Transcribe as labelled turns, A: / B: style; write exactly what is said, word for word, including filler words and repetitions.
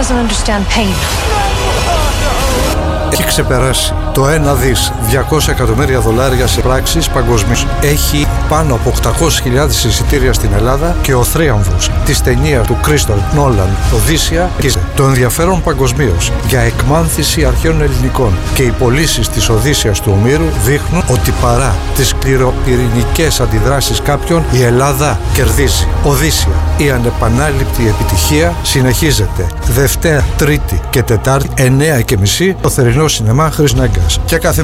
A: doesn't understand pain.
B: Έχει ξεπεράσει το ένα δις διακόσια εκατομμύρια δολάρια σε πράξεις παγκοσμίως. Έχει πάνω από οκτακόσιες χιλιάδες εισιτήρια στην Ελλάδα και ο θρίαμβος της ταινίας του Κρίστοφερ Νόλαν, Οδύσσεια, το ενδιαφέρον παγκοσμίως για εκμάνθηση αρχαίων ελληνικών και οι πωλήσεις της Οδύσσειας του Ομήρου δείχνουν ότι παρά τις σκληροπυρηνικές αντιδράσεις κάποιων, η Ελλάδα κερδίζει. Οδύσσεια, η ανεπανάληπτη επιτυχία συνεχίζεται Δευτέρα, Τρίτη και Τετάρτη εννέα και μισή το θερινό σινεμά Χρυσνέγκας. Και κάθε